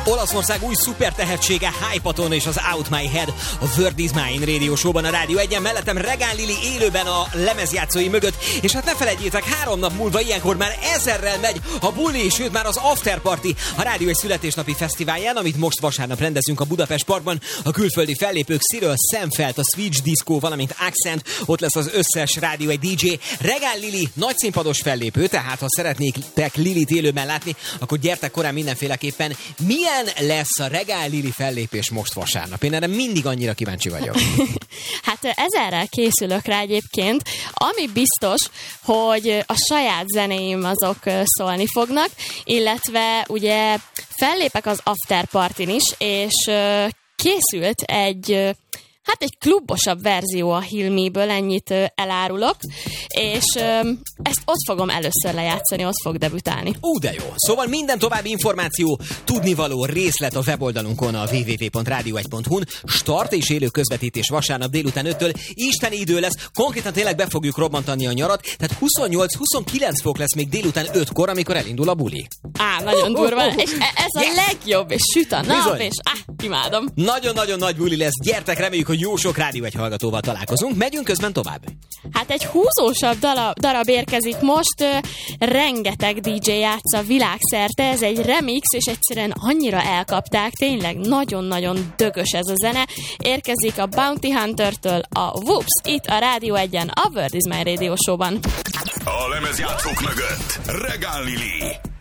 Olaszország új szupertehetsége Hypaton és az Out My Head a Word is Mine Radio Show-ban a Rádió 1-en, mellettem Regán Lili élőben a lemezjátszói mögött, és hát ne felejtjétek, 3 nap múlva ilyenkor már 1000-rel megy a buli, sőt már az After Party a Rádió egy születésnapi fesztiválján, amit most vasárnap rendezünk a Budapest Parkban. A külföldi fellépők Cyril Szemfeld, a Switch Disco, valamint Accent, ott lesz az összes Rádió egy DJ. Regán Lili nagyszínpados fellépő, tehát ha szeretnétek Lilit élőben látni, akkor gyertek korán mindenféleképpen. Milyen lesz a Regán Lili fellépés most vasárnap? Én erre mindig annyira kíváncsi vagyok. Hát 1000-rel készülök rá egyébként. Ami biztos, hogy a saját zenéim azok szólni fognak, illetve ugye fellépek az After Partyn is, és készült egy klubosabb verzió a Hilmiből, ennyit elárulok, és ezt ott fogom először lejátszani, ott fog debütálni. De jó. Szóval minden további információ, tudnivaló részlet a weboldalunkon, a www.radio1.hu-n. Start és élő közvetítés vasárnap délután 5-től. Isteni idő lesz, konkrétan tényleg be fogjuk robbantani a nyarat, tehát 28-29 fok lesz még délután 5-kor, amikor elindul a buli. Nagyon durva, és ez a legjobb, és süt a nap, és imádom. Nagyon-nagyon nagy buli lesz, gyertek, reméljük, hogy jó sok Rádió egy hallgatóval találkozunk. Megyünk közben tovább. Hát egy húzósabb darab érkezik most, rengeteg DJ játsza világszerte, ez egy remix, és egyszerűen annyira elkapták, tényleg nagyon-nagyon dögös ez a zene. Érkezik a Bounty Hunter-től a Whoops, itt a Rádió 1-en, a Word is My Radio Show-ban. A lemezjátszók mögött Regán Lili.